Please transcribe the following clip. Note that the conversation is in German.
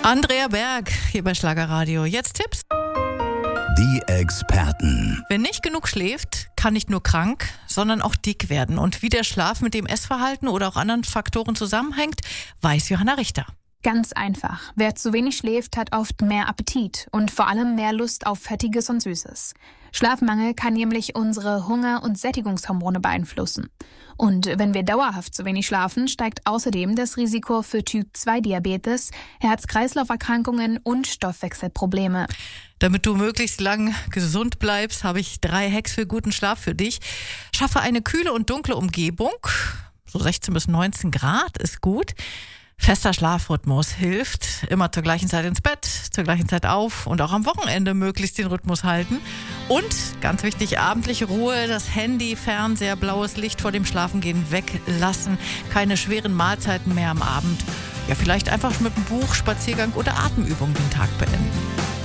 Andrea Berg hier bei Schlagerradio. Jetzt Tipps. Die Experten. Wer nicht genug schläft, kann nicht nur krank, sondern auch dick werden. Und wie der Schlaf mit dem Essverhalten oder auch anderen Faktoren zusammenhängt, weiß Johanna Richter. Ganz einfach. Wer zu wenig schläft, hat oft mehr Appetit und vor allem mehr Lust auf Fettiges und Süßes. Schlafmangel kann nämlich unsere Hunger- und Sättigungshormone beeinflussen. Und wenn wir dauerhaft zu wenig schlafen, steigt außerdem das Risiko für Typ-2-Diabetes, Herz-Kreislauf-Erkrankungen und Stoffwechselprobleme. Damit du möglichst lang gesund bleibst, habe ich 3 Hacks für guten Schlaf für dich. Schaffe eine kühle und dunkle Umgebung. So 16 bis 19 Grad ist gut. Fester Schlafrhythmus hilft. Immer zur gleichen Zeit ins Bett, zur gleichen Zeit auf und auch am Wochenende möglichst den Rhythmus halten. Und, ganz wichtig, abendliche Ruhe, das Handy, Fernseher, blaues Licht vor dem Schlafengehen weglassen. Keine schweren Mahlzeiten mehr am Abend. Ja, vielleicht einfach mit einem Buch, Spaziergang oder Atemübung den Tag beenden.